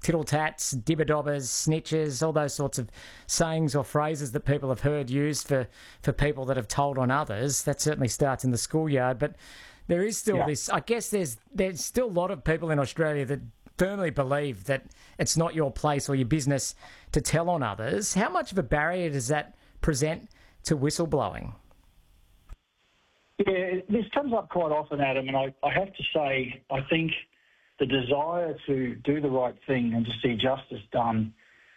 tittle-tats, dibber-dobbers, snitches, all those sorts of sayings or phrases that people have heard used for people that have told on others. That certainly starts in the schoolyard. But there is still this... I guess there's still a lot of people in Australia that firmly believe that it's not your place or your business to tell on others. How much of a barrier does that present to whistleblowing? Yeah, this comes up quite often, Adam, and I have to say, I think the desire to do the right thing and to see justice done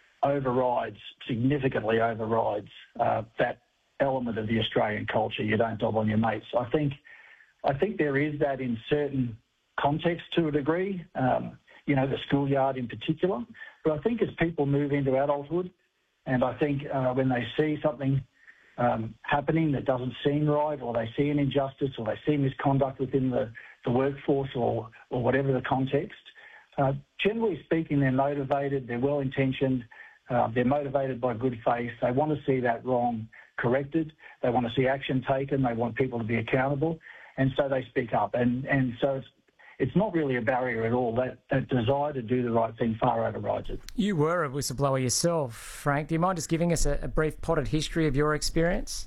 significantly overrides that element of the Australian culture. You don't dob on your mates. I think there is that in certain contexts to a degree, the schoolyard in particular. But I think as people move into adulthood, and I think when they see something happening that doesn't seem right, or they see an injustice, or they see misconduct within the workforce, or whatever the context, generally speaking, they're motivated, they're well-intentioned, they're motivated by good faith. They want to see that wrong corrected. They want to see action taken. They want people to be accountable. And so they speak up. And so it's not really a barrier at all. That desire to do the right thing far overrides it. You were a whistleblower yourself, Frank. Do you mind just giving us a brief potted history of your experience?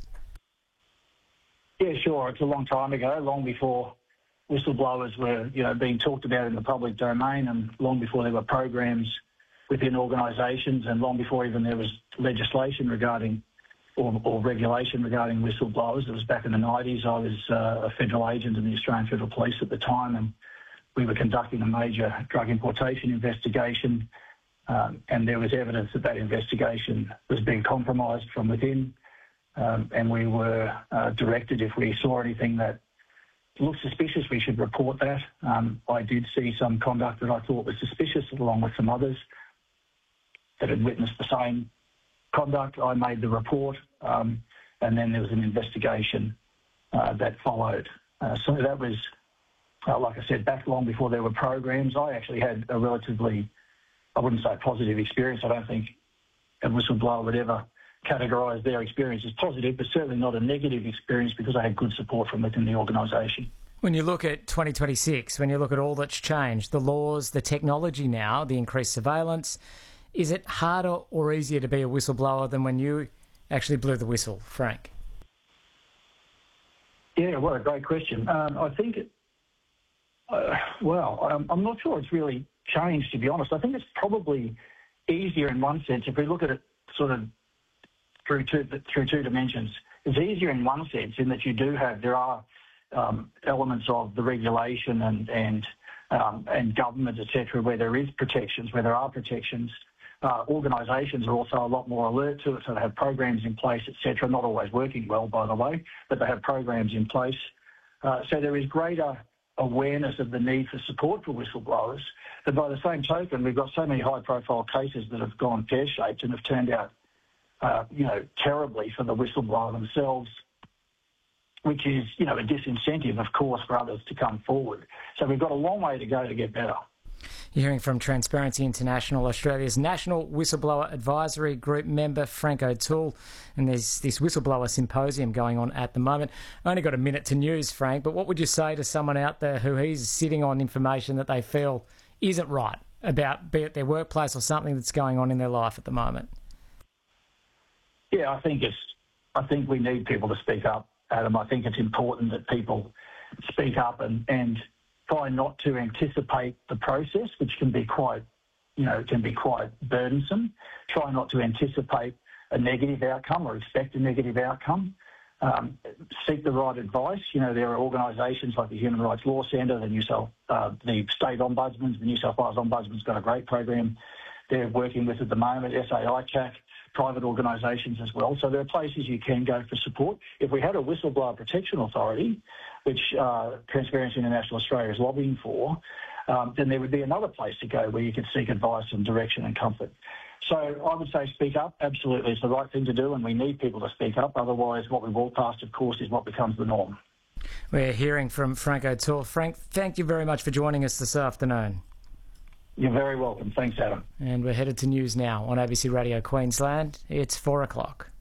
Yeah, sure. It's a long time ago, long before whistleblowers were, being talked about in the public domain, and long before there were programs within organisations, and long before even there was legislation regarding or regulation regarding whistleblowers. It was back in the 90s. I was a federal agent in the Australian Federal Police at the time, and we were conducting a major drug importation investigation, and there was evidence that investigation was being compromised from within, and we were directed, if we saw anything that looked suspicious, we should report that. I did see some conduct that I thought was suspicious, along with some others that had witnessed the same conduct. I made the report, and then there was an investigation that followed. So that was, like I said, back long before there were programs. I actually had a relatively, I wouldn't say positive experience. I don't think a whistleblower would ever categorise their experience as positive, but certainly not a negative experience, because I had good support from within the organisation. When you look at 2026, when you look at all that's changed, the laws, the technology now, the increased surveillance, is it harder or easier to be a whistleblower than when you actually blew the whistle, Frank? Yeah, what a great question. I think, I'm not sure it's really changed, to be honest. I think it's probably easier in one sense. If we look at it sort of through two dimensions, it's easier in one sense in that there are elements of the regulation and government, etc., where there are protections. Organisations are also a lot more alert to it, so they have programs in place, etc. Not always working well, by the way, but they have programs in place. So there is greater awareness of the need for support for whistleblowers. But by the same token, we've got so many high-profile cases that have gone pear-shaped and have turned out, terribly for the whistleblower themselves, which is, a disincentive, of course, for others to come forward. So we've got a long way to go to get better. You're hearing from Transparency International, Australia's National Whistleblower Advisory Group member, Frank O'Toole, and there's this whistleblower symposium going on at the moment. I only got a minute to news, Frank, but what would you say to someone out there who is sitting on information that they feel isn't right about, be it their workplace or something that's going on in their life at the moment? Yeah, I think we need people to speak up, Adam. I think it's important that people speak up and try not to anticipate the process, which can be quite burdensome. Try not to anticipate a negative outcome or expect a negative outcome. Seek the right advice. There are organisations like the Human Rights Law Centre, the State Ombudsman, the New South Wales Ombudsman's got a great program they're working with at the moment, SAICAC, private organisations as well. So there are places you can go for support. If we had a Whistleblower Protection Authority, which Transparency International Australia is lobbying for, then there would be another place to go where you could seek advice and direction and comfort. So I would say speak up. Absolutely, it's the right thing to do, and we need people to speak up. Otherwise, what we walk past, of course, is what becomes the norm. We're hearing from Frank O'Toole. Frank, thank you very much for joining us this afternoon. You're very welcome. Thanks, Adam. And we're headed to news now on ABC Radio Queensland. It's 4 o'clock.